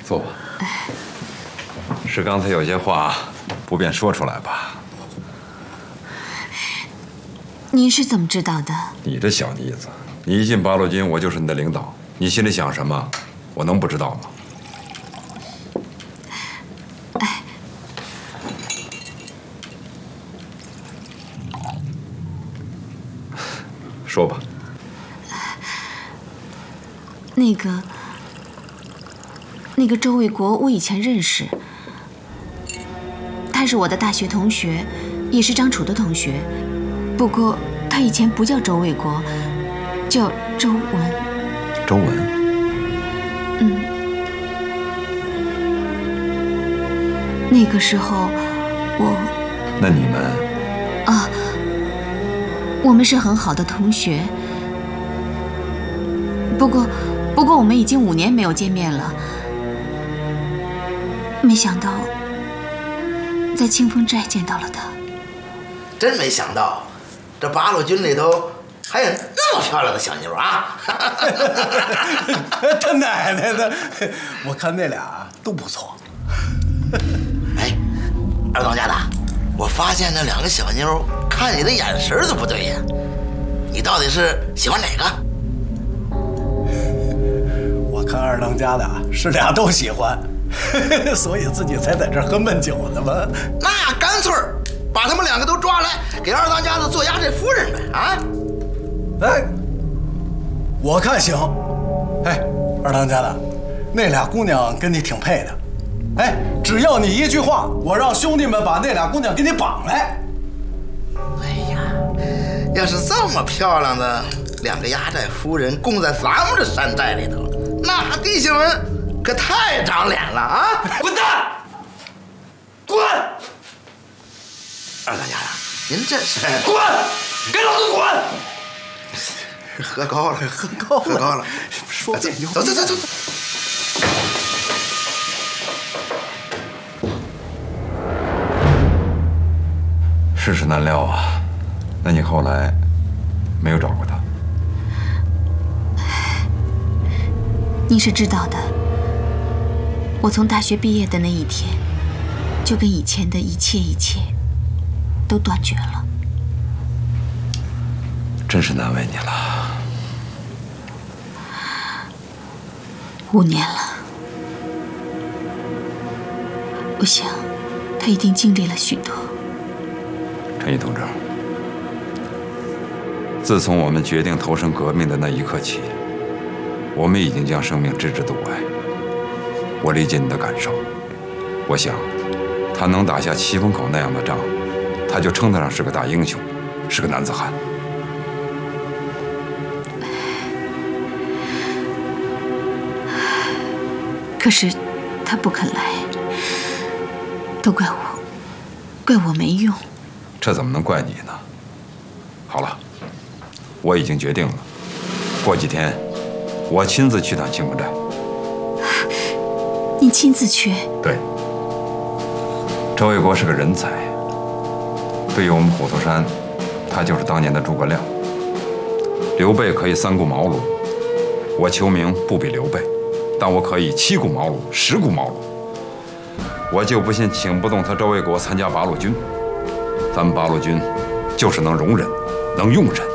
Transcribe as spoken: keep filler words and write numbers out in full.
坐吧。是刚才有些话不便说出来吧？ 您是怎么知道的？ 你这小妮子，你一进八路军，我就是你的领导，你心里想什么，我能不知道吗？ 哎， 说吧。 那个，那个周卫国，我以前认识，他是我的大学同学，也是张楚的同学。不过他以前不叫周卫国，叫周文。 周文。 嗯。那个时候，我…… 那你们？ 啊，我们是很好的同学。不过。不过我们已经五年没有见面了，没想到在清风寨见到了他。 真没想到，这八路军里头还有那么漂亮的小妞啊！ 他奶奶的，我看那俩都不错。 哎，二当家的，我发现那两个小妞看你的眼神都不对呀，你到底是喜欢哪个？ 看二当家的是俩都喜欢，所以自己才在这喝闷酒呢嘛。 那干脆把他们两个都抓来，给二当家的做压寨夫人呗啊！ 哎，我看行。哎，二当家的，那俩姑娘跟你挺配的。哎，只要你一句话，我让兄弟们把那俩姑娘给你绑来。 哎呀，要是这么漂亮的两个压寨夫人供在咱们这山寨里头，那弟兄们可太长脸了啊！滚蛋！滚！二当家的，您这是滚！给老子滚！ 喝高了，喝高了，喝高了。 说这牛， 走走走走走。 世事难料啊，那你后来没有找过他？ 你是知道的，我从大学毕业的那一天，就跟以前的一切一切都断绝了。 真是难为你了。 五年了，我想他一定经历了许多。 陈毅同志，自从我们决定投身革命的那一刻起，我们已经将生命置之度外。我理解你的感受，我想，他能打下七风口那样的仗，他就称得上是个大英雄，是个男子汉。 可是，他不肯来，都怪我，怪我没用。 这怎么能怪你呢？好了，我已经决定了，过几天我亲自去趟清风寨。 你亲自去？ 对。周卫国是个人才，对于我们虎头山，他就是当年的诸葛亮。刘备可以三顾茅庐，我邱明不比刘备，但我可以七顾茅庐，十顾茅庐。我就不信请不动他周卫国参加八路军。咱们八路军就是能容忍，能用人。